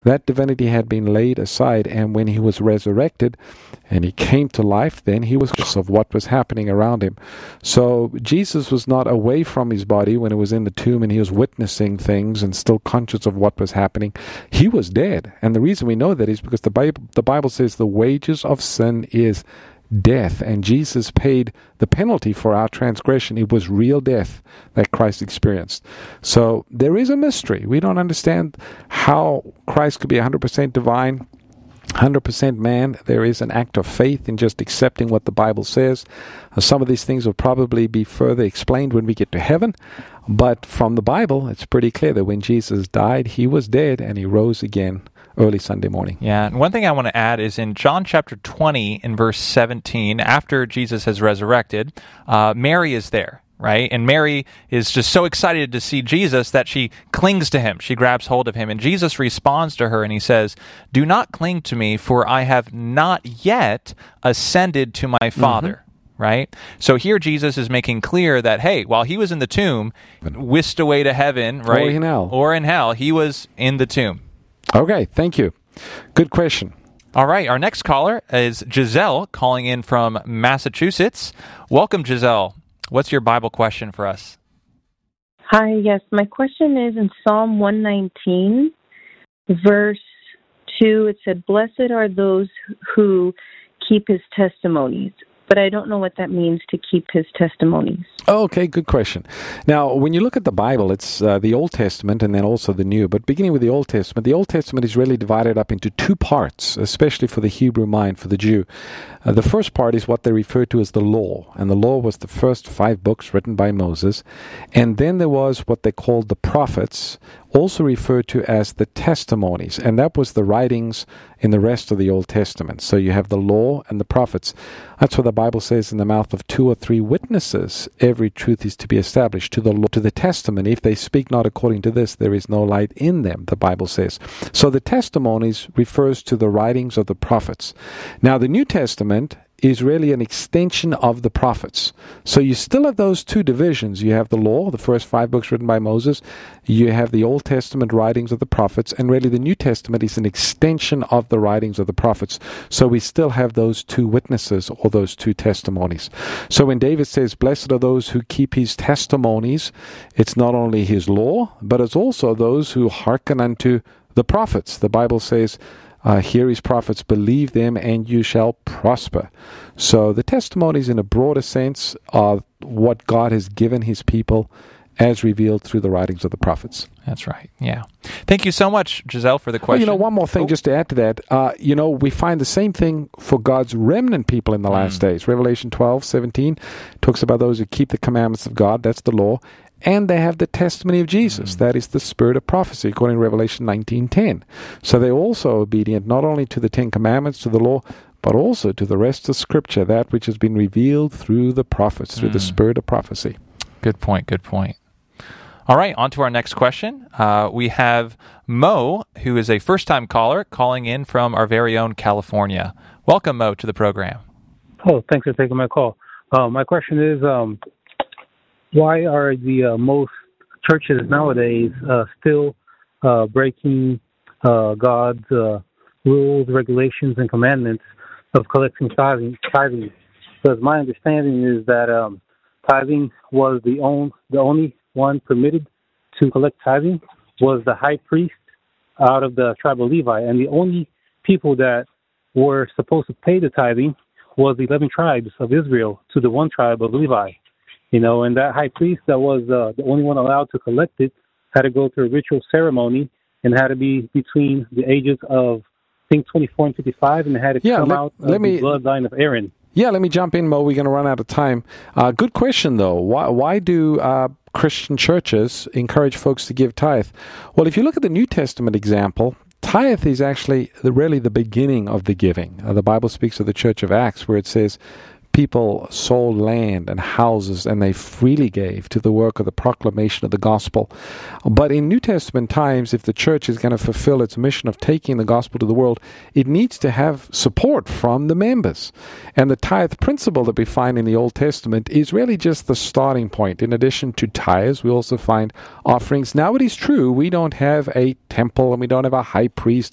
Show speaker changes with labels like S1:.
S1: that divinity had been laid aside, and when he was resurrected and he came to life, then he was conscious of what was happening around him. So Jesus was not away from his body when it was in the tomb and he was witnessing things and still conscious of what was happening. He was dead. And the reason we know that is because the Bible says the wages of sin is death, and Jesus paid the penalty for our transgression. It was real death that Christ experienced. So there is a mystery. We don't understand how Christ could be 100% divine, 100% man. There is an act of faith in just accepting what the Bible says. Some of these things will probably be further explained when we get to heaven, but from the Bible, it's pretty clear that when Jesus died, he was dead and he rose again early Sunday morning.
S2: Yeah, and one thing I want to add is in John chapter 20, in verse 17, after Jesus has resurrected, Mary is there, right? And Mary is just so excited to see Jesus that she clings to him. She grabs hold of him, and Jesus responds to her, and he says, "Do not cling to me, for I have not yet ascended to my Father." Right? So here Jesus is making clear that, hey, while he was in the tomb, whisked away to heaven, right? Or in hell, he was in the tomb.
S1: Okay, thank you. Good question.
S2: All right, our next caller is Giselle, calling in from Massachusetts. Welcome, Giselle. What's your Bible question for us?
S3: Hi, yes. My question is in Psalm 119, verse 2, it said, "Blessed are those who keep his testimonies." But I don't know what that means, to keep his testimonies.
S1: Oh, okay, good question. Now, when you look at the Bible, it's the Old Testament and then also the New. But beginning with the Old Testament is really divided up into two parts, especially for the Hebrew mind, for the Jew. The first part is what they refer to as the Law. And the Law was the first 5 books written by Moses. And then there was what they called the prophets, also referred to as the testimonies. And that was the writings in the rest of the Old Testament. So you have the Law and the prophets. That's what the Bible says, in the mouth of 2 or 3 witnesses, every truth is to be established. To the law, to the testament, if they speak not according to this, there is no light in them, the Bible says. So the testimonies refers to the writings of the prophets. Now the New Testament is really an extension of the prophets. So you still have those two divisions. You have the Law, the first 5 books written by Moses. You have the Old Testament writings of the prophets, and really the New Testament is an extension of the writings of the prophets. So we still have those 2 witnesses, or those 2 testimonies. So when David says, "Blessed are those who keep his testimonies," it's not only his law, but it's also those who hearken unto the prophets. The Bible says, "Hear his prophets, believe them, and you shall prosper." So the testimonies, in a broader sense, are what God has given his people as revealed through the writings of the prophets.
S2: That's right, yeah. Thank you so much, Giselle, for the question.
S1: Well, one more thing just to add to that. We find the same thing for God's remnant people in the last days. Revelation 12:17 talks about those who keep the commandments of God. That's the law. And they have the testimony of Jesus. That is the spirit of prophecy, according to Revelation 19:10. So they're also obedient not only to the 10 Commandments, to the law, but also to the rest of Scripture, that which has been revealed through the prophets, through the spirit of prophecy.
S2: Good point, good point. All right, on to our next question. We have Mo, who is a first-time caller, calling in from our very own California. Welcome, Mo, to the program.
S4: Oh, thanks for taking my call. My question is, why are the most churches nowadays still breaking God's rules, regulations, and commandments of collecting tithing? Because my understanding is that tithing was the only one permitted to collect tithing was the high priest out of the tribe of Levi, and the only people that were supposed to pay the tithing was the 11 tribes of Israel to the one tribe of Levi. And that high priest that was the only one allowed to collect it had to go through a ritual ceremony and had to be between the ages of, I think, 24 and 55, and had to come out of the bloodline of Aaron.
S1: Yeah, let me jump in, Mo. We're going to run out of time. Good question, though. Why do Christian churches encourage folks to give tithe? Well, if you look at the New Testament example, tithe is actually really the beginning of the giving. The Bible speaks of the Church of Acts, where it says people sold land and houses, and they freely gave to the work of the proclamation of the gospel. But in New Testament times, if the church is going to fulfill its mission of taking the gospel to the world, it needs to have support from the members. And the tithe principle that we find in the Old Testament is really just the starting point. In addition to tithes, we also find offerings. Now, it is true, we don't have a temple and we don't have a high priest